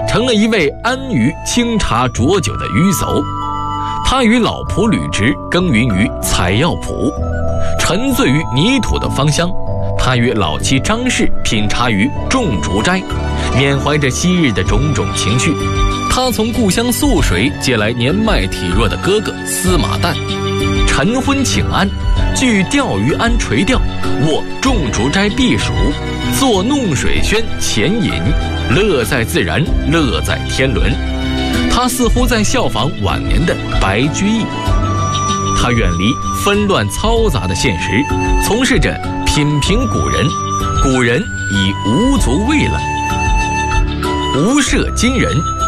成了一位安于清茶浊酒的渔叟。他与老仆吕直耕耘于采药圃，沉醉于泥土的芳香；他与老妻张氏品茶于种竹斋，缅怀着昔日的种种情绪。他从故乡涑水接来年迈体弱的哥哥司马旦，晨昏请安，据钓鱼庵垂钓，卧种竹斋避暑，坐弄水轩浅饮，乐在自然，乐在天伦。他似乎在效仿晚年的白居易。他远离纷乱嘈杂的现实，从事着品评古人，古人已无足畏了。无涉今人，